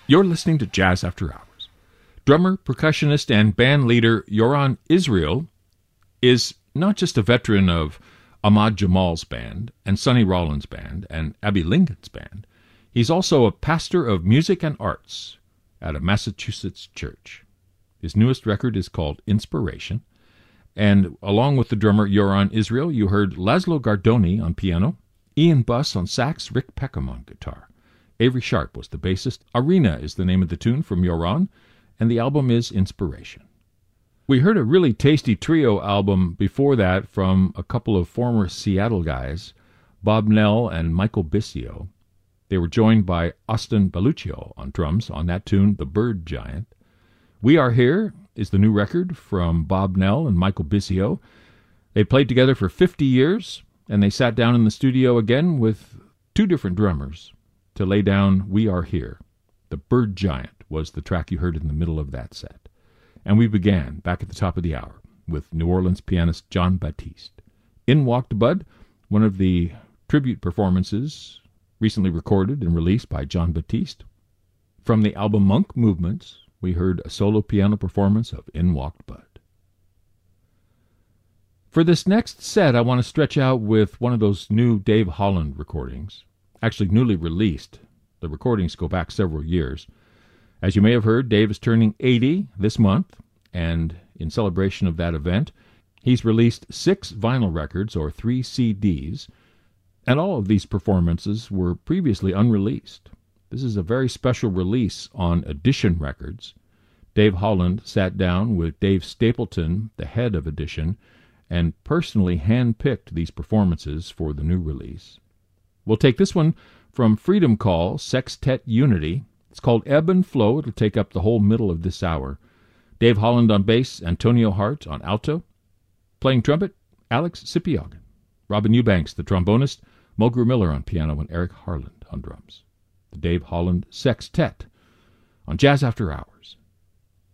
You're listening to Jazz After Hours. Drummer, percussionist, and band leader Yoran Israel is not just a veteran of Ahmad Jamal's band and Sonny Rollins' band and Abbey Lincoln's band. He's also a pastor of music and arts at a Massachusetts church. His newest record is called Inspiration, and along with the drummer Yoran Israel, you heard Laszlo Gardoni on piano, Ian Buss on sax, Rick Peckham on guitar. Avery Sharp was the bassist. Arena is the name of the tune from Yoran, and the album is Inspiration. We heard a really tasty trio album before that from a couple of former Seattle guys, Bob Nell and Michael Bissio. They were joined by Austin Belluccio on drums on that tune, The Bird Giant. We Are Here is the new record from Bob Nell and Michael Bissio. They played together for 50 years, and they sat down in the studio again with two different drummers to lay down We Are Here. The Bird Giant was the track you heard in the middle of that set. And we began, back at the top of the hour, with New Orleans pianist Jon Batiste. In Walked Bud, one of the tribute performances recently recorded and released by Jon Batiste. From the album Monk Movements, we heard a solo piano performance of In Walked Bud. For this next set, I want to stretch out with one of those new Dave Holland recordings. Actually newly released. The recordings go back several years. As you may have heard, Dave is turning 80 this month, and in celebration of that event, he's released 6 vinyl records, or 3 CDs, and all of these performances were previously unreleased. This is a very special release on Edition Records. Dave Holland sat down with Dave Stapleton, the head of Edition, and personally hand-picked these performances for the new release. We'll take this one from Freedom Call, Sextet Unity. It's called Ebb and Flow. It'll take up the whole middle of this hour. Dave Holland on bass, Antonio Hart on alto. Playing trumpet, Alex Sipiogan. Robin Eubanks, the trombonist, Mulgrew Miller on piano, and Eric Harland on drums. The Dave Holland Sextet on Jazz After Hours.